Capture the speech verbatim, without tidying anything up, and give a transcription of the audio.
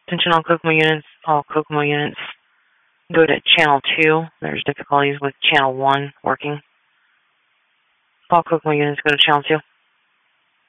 Attention all Kokomo units. All Kokomo units, go to channel two. There's difficulties with channel one working. All Kokomo units, go to channel two.